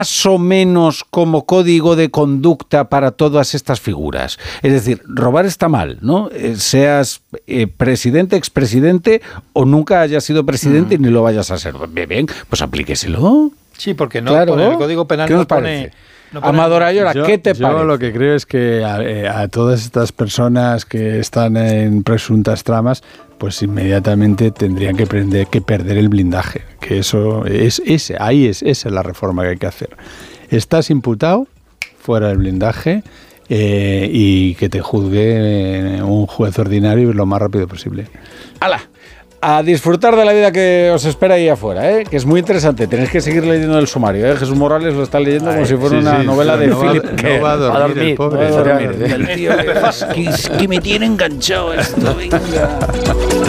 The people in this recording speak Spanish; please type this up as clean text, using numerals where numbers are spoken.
más o menos como código de conducta para todas estas figuras? Es decir, robar está mal, ¿no? Seas presidente, expresidente o nunca hayas sido presidente y ni lo vayas a ser. Bien, pues aplíqueselo. Sí, porque no claro, el Código Penal ¿qué no nos pone... parece? Amador Ayora, ¿qué te parece? Yo lo que creo es que a todas estas personas que están en presuntas tramas, pues inmediatamente tendrían que perder el blindaje. Que eso esa es la reforma que hay que hacer. Estás imputado, fuera del blindaje, y que te juzgue un juez ordinario lo más rápido posible. ¡Hala! A disfrutar de la vida que os espera ahí afuera, que es muy interesante. Tenéis que seguir leyendo el sumario. Jesús Morales lo está leyendo como si fuera una novela de Philip K. No va a dormir, el pobre. El tío, que me tiene enganchado esto, venga.